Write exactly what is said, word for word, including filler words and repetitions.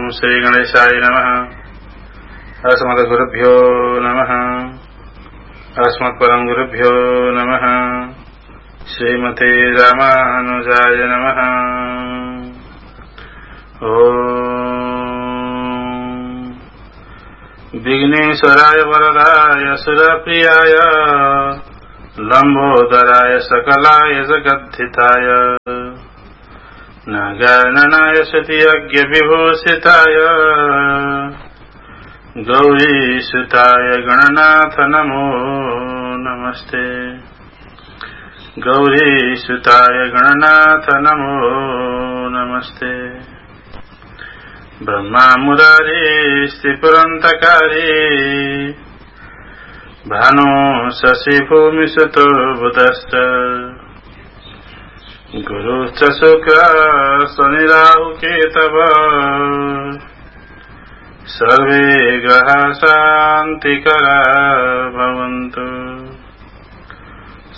श्री गणेशाय नमः। अस्मद्गुरुभ्यो नमः। अस्मत्परम गुरुभ्यो नमः। श्रीमते रामानुजाय नमः। ओम विघ्नेश्वराय वरदाय सुरप्रियाय लंबोदराय सकलाय जगद्धिताय नागाननाय सतियज्ञ विभूषिताय गौरीसुताय गणनाथ नमो नमस्ते। गौरीसुताय गणनाथ नमो नमस्ते। ब्रह्मा मुरारी स्त्रिपुरन्तकारी भानु शशि भूमिसुतो बुधश्च गुरुश्च शुक्र शनि राहु केतव सर्वे ग्रहाः शान्तिकरा भवन्तु।